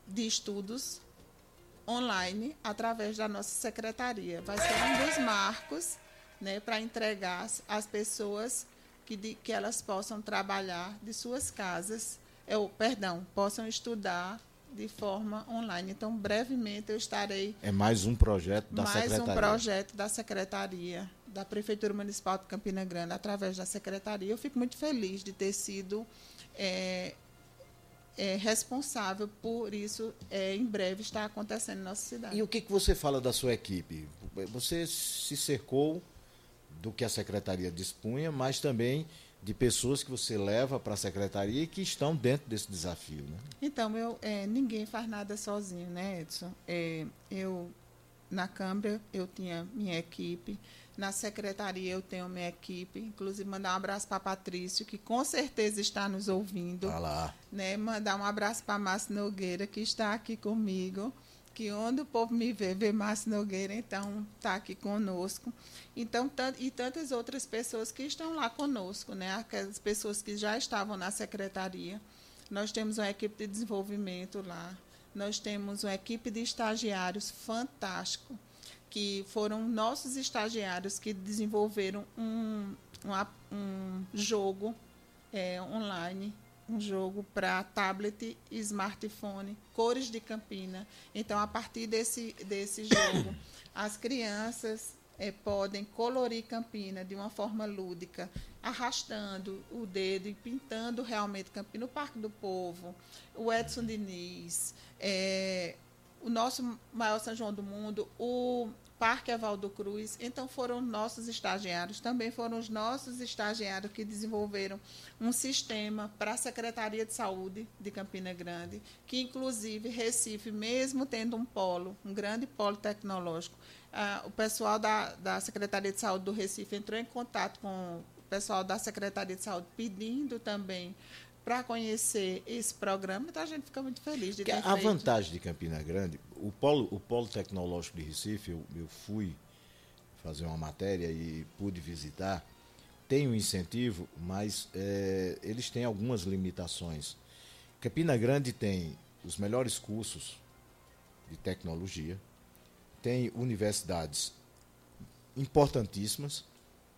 de estudos online através da nossa secretaria. Vai ser um dos marcos, né, para entregar às pessoas que elas possam trabalhar de suas casas, possam estudar de forma online. Então, brevemente, eu estarei... É mais um projeto da Secretaria. Mais um projeto da Secretaria, da Prefeitura Municipal de Campina Grande, através da Secretaria. Eu fico muito feliz de ter sido responsável por isso, em breve, estar acontecendo na nossa cidade. E o que você fala da sua equipe? Você se cercou do que a Secretaria dispunha, mas também de pessoas que você leva para a Secretaria e que estão dentro desse desafio, né? Então, ninguém faz nada sozinho, né, Edson? Na Câmara, eu tinha minha equipe. Na Secretaria, eu tenho minha equipe. Inclusive, mandar um abraço para Patrício, que com certeza está nos ouvindo. Tá lá. Né? Mandar um abraço para Márcio Nogueira, que está aqui comigo. Que onde o povo me vê Márcio Nogueira, então está aqui conosco. Então, e tantas outras pessoas que estão lá conosco, né? Aquelas pessoas que já estavam na Secretaria. Nós temos uma equipe de desenvolvimento lá. Nós temos uma equipe de estagiários fantástico, que foram nossos estagiários que desenvolveram um jogo online, um jogo para tablet e smartphone, Cores de Campina. Então, a partir desse jogo, as crianças podem colorir Campina de uma forma lúdica, arrastando o dedo e pintando realmente Campina, o Parque do Povo, o Edson Diniz, o nosso maior São João do Mundo, o Parque Evaldo Cruz. Então, foram nossos estagiários, também foram os nossos estagiários que desenvolveram um sistema para a Secretaria de Saúde de Campina Grande, que, inclusive, Recife, mesmo tendo um grande polo tecnológico, o pessoal da Secretaria de Saúde do Recife entrou em contato com o pessoal da Secretaria de Saúde pedindo também para conhecer esse programa. Então, a gente fica muito feliz de ter feito. A vantagem de Campina Grande, o polo tecnológico de Recife, eu fui fazer uma matéria e pude visitar, tem um incentivo, mas eles têm algumas limitações. Campina Grande tem os melhores cursos de tecnologia, tem universidades importantíssimas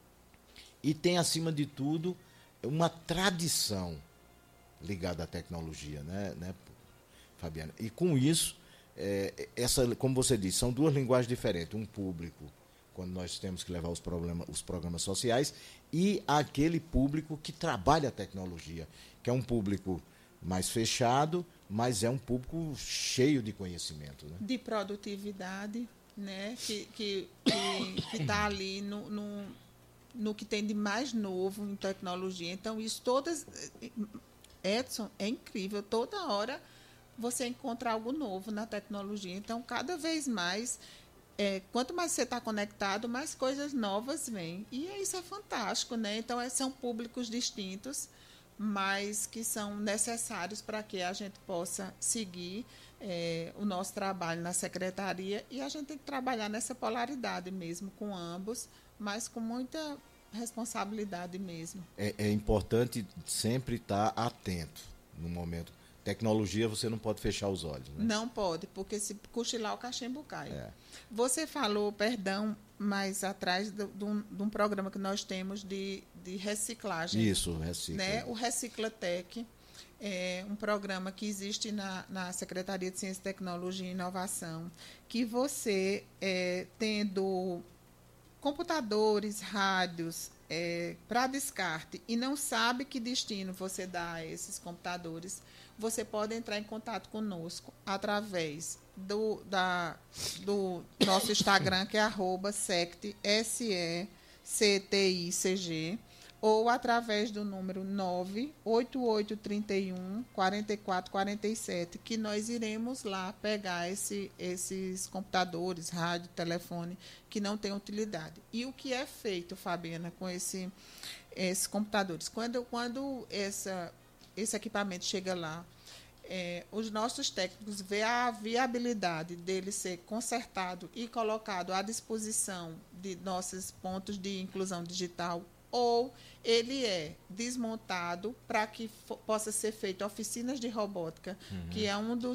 e tem, acima de tudo, uma tradição ligada à tecnologia, né, Fabiana? E com isso, como você disse, são duas linguagens diferentes. Um público, quando nós temos que levar os programas sociais, e aquele público que trabalha a tecnologia, que é um público mais fechado, mas é um público cheio de conhecimento, né? De produtividade, né? que está ali no que tem de mais novo em tecnologia. Então, isso todas... Edson, é incrível. Toda hora você encontra algo novo na tecnologia. Então, cada vez mais, quanto mais você está conectado, mais coisas novas vêm. E isso é fantástico, né? Então, são públicos distintos, mas que são necessários para que a gente possa seguir o nosso trabalho na secretaria. E a gente tem que trabalhar nessa polaridade mesmo, com ambos, mas com muita responsabilidade mesmo. É importante sempre estar atento no momento. Tecnologia, você não pode fechar os olhos, né? Não pode, porque se cochilar, o cachimbo cai. Você falou, mais atrás de um programa que nós temos de reciclagem. Isso, recicla. Né? O Reciclatec é um programa que existe na Secretaria de Ciência, Tecnologia e Inovação, que você, tendo computadores, rádios para descarte e não sabe que destino você dá a esses computadores, você pode entrar em contato conosco através do nosso Instagram, que é @secticg, ou através do número 98831 4447, que nós iremos lá pegar esses computadores, rádio, telefone, que não têm utilidade. E o que é feito, Fabiana, com esses computadores? Quando esse equipamento chega lá, os nossos técnicos vê a viabilidade dele ser consertado e colocado à disposição de nossos pontos de inclusão digital, ou ele é desmontado para que possa ser feito oficinas de robótica, que é um